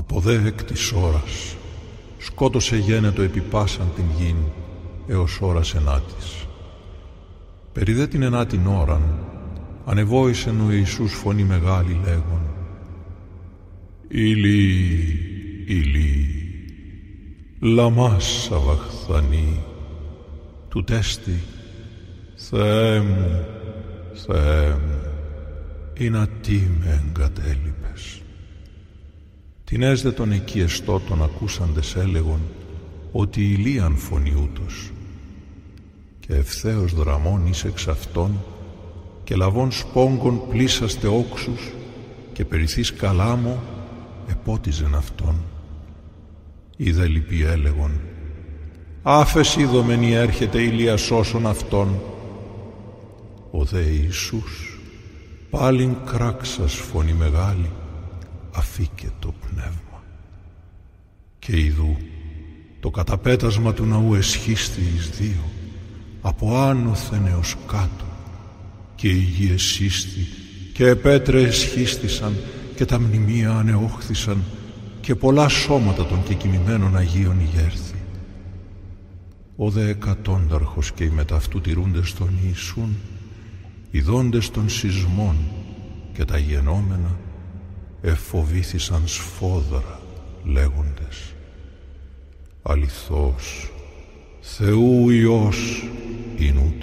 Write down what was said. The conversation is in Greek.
Από δε εκ της ώρας σκότωσε γένετο επί πάσαν την γην έως ώρας ενάτης. Περί δε την ενάτην ώραν ανεβόησεν ο Ιησούς φωνή μεγάλη λέγον «Ηλί, Ηλί, λαμά σαβαχθανί», τούτ' έστι «Θεέ μου, Θεέ μου, εινά τι με εγκατέλειπες». Την έσδε των εκεί εστώτων ακούσαντες έλεγον ότι Ηλίαν φωνεί ούτως. Και ευθέως δραμών εις εξ αυτών και λαβών σπόγκων πλήσαστε όξους και περιθείς καλάμο επότιζεν αυτόν. Είδε λυπή έλεγον «Άφες είδομεν έρχεται Ηλία σώσον αυτόν». Ο δε Ιησούς πάλιν κράξας φωνή μεγάλη αφήκε το πνεύμα. Και ιδού το καταπέτασμα του ναού εσχίστη εις δύο από άνωθεν έως κάτω και η γη εσύστη και επέτρε εσχίστησαν και τα μνημεία ανεόχθησαν και πολλά σώματα των κεκοιμημένων Αγίων ηγέρθη. Ο δε εκατόνταρχος και οι μεταυτού τηρούντες των Ιησούν ειδώντες των σεισμών και τα γενόμενα εφοβήθησαν σφόδρα λέγοντες «Αληθώς Θεού Υιός ειν ούτω».